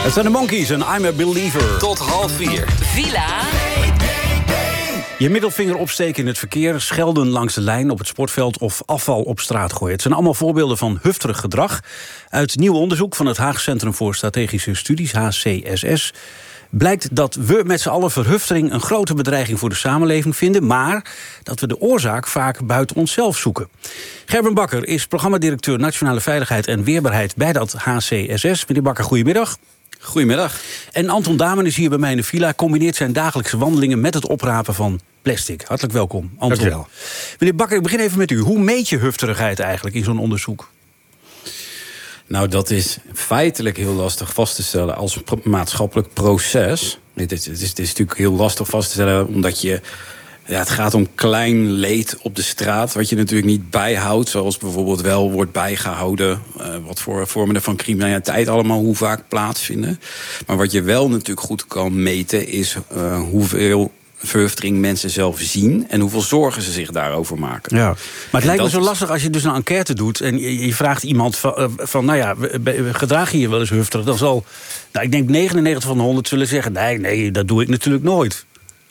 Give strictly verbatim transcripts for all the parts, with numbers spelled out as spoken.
Het zijn de Monkeys en I'm a Believer. Tot half vier. Villa. Je middelvinger opsteken in het verkeer, schelden langs de lijn op het sportveld of afval op straat gooien. Het zijn allemaal voorbeelden van hufterig gedrag. Uit nieuw onderzoek van het Haag Centrum voor Strategische Studies, H C S S... blijkt dat we met z'n allen verhuftering een grote bedreiging voor de samenleving vinden, maar dat we de oorzaak vaak buiten onszelf zoeken. Gerben Bakker is programmadirecteur Nationale Veiligheid en Weerbaarheid bij dat H C S S. Meneer Bakker, goedemiddag. Goedemiddag. En Anton Damen is hier bij mij in de villa, combineert zijn dagelijkse wandelingen met het oprapen van plastic. Hartelijk welkom, Anton. Dank je wel. Meneer Bakker, ik begin even met u. Hoe meet je hufterigheid eigenlijk in zo'n onderzoek? Nou, dat is feitelijk heel lastig vast te stellen als een pro- maatschappelijk proces. Het is, het, is, het is natuurlijk heel lastig vast te stellen, omdat je... Ja, het gaat om klein leed op de straat, wat je natuurlijk niet bijhoudt, zoals bijvoorbeeld wel wordt bijgehouden, uh, wat voor vormen van criminaliteit allemaal hoe vaak plaatsvinden. Maar wat je wel natuurlijk goed kan meten is uh, hoeveel verhuftering mensen zelf zien en hoeveel zorgen ze zich daarover maken. Ja. Maar het En lijkt me dat zo is- lastig als je dus een enquête doet en je, je vraagt iemand van, uh, van nou ja, we- we- gedraag je je wel eens hufterig? Dan zal, nou, ik denk negenennegentig van de honderd zullen zeggen, nee, nee, dat doe ik natuurlijk nooit.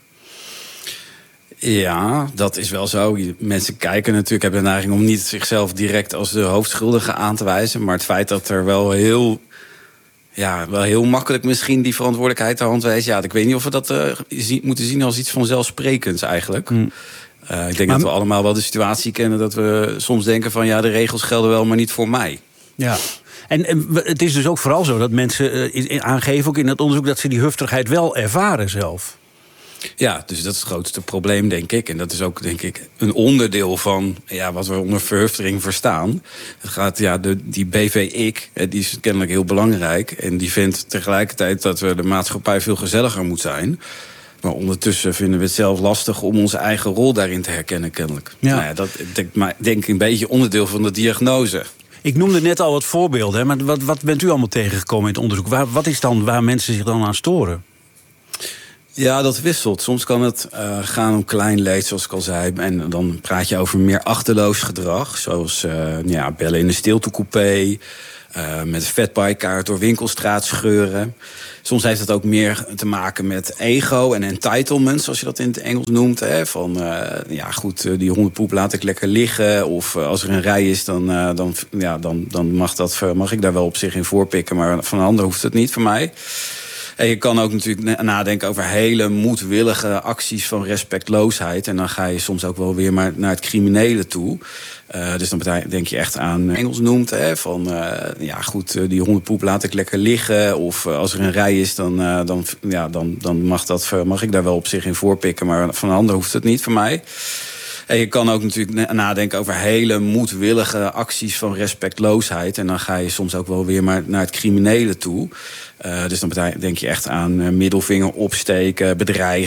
Ja, dat is wel zo. Je- Mensen kijken natuurlijk, hebben de neiging om niet zichzelf direct als de hoofdschuldige aan te wijzen. Maar het feit dat er wel heel, ja, wel heel makkelijk misschien die verantwoordelijkheid te hand wijst. Ja, ik weet niet of we dat uh, zie- moeten zien als iets vanzelfsprekends eigenlijk. Hmm. Uh, ik denk Maar- dat we allemaal wel de situatie kennen dat we soms denken van ja, de regels gelden wel, maar niet voor mij. Ja. En, en we- het is dus ook vooral zo dat mensen uh, in- in- aangeven, ook in het onderzoek, dat ze die hufterigheid wel ervaren zelf. Ja, dus dat is het grootste probleem, denk ik. En dat is ook, denk ik, een onderdeel van ja, wat we onder verhuftering verstaan. Het gaat, ja, de, die B V-ik, eh, die is kennelijk heel belangrijk. En die vindt tegelijkertijd dat we de maatschappij veel gezelliger moet zijn. Maar ondertussen vinden we het zelf lastig om onze eigen rol daarin te herkennen, kennelijk. Ja. Nou ja, dat denk, maar, denk ik een beetje onderdeel van de diagnose. Ik noemde net al wat voorbeelden, hè, maar wat, wat bent u allemaal tegengekomen in het onderzoek? Waar, wat is dan waar mensen zich dan aan storen? Ja, dat wisselt. Soms kan het uh, gaan om klein leed, zoals ik al zei. En dan praat je over meer achterloos gedrag. Zoals uh, ja, bellen in de stiltecoupé. Uh, met vetbijkaart door winkelstraat scheuren. Soms heeft het ook meer te maken met ego en entitlement, zoals je dat in het Engels noemt. Hè? Van, uh, ja goed, uh, die hondenpoep laat ik lekker liggen. Of uh, als er een rij is, dan, uh, dan, ja, dan, dan mag, dat, mag ik daar wel op zich in voorpikken. Maar van een ander hoeft het niet voor mij. En je kan ook natuurlijk nadenken over hele moedwillige acties van respectloosheid. En dan ga je soms ook wel weer maar naar het criminele toe. Uh, dus dan denk je echt aan, Engels noemt, hè, van uh, ja goed, uh, die hondenpoep laat ik lekker liggen. Of uh, als er een rij is, dan, uh, dan, ja, dan, dan mag, dat, mag ik daar wel op zich in voorpikken. Maar van een ander hoeft het niet voor mij. En je kan ook natuurlijk nadenken over hele moedwillige acties van respectloosheid. En dan ga je soms ook wel weer maar naar het criminele toe. Uh, dus dan denk je echt aan uh, middelvinger opsteken, bedreigen.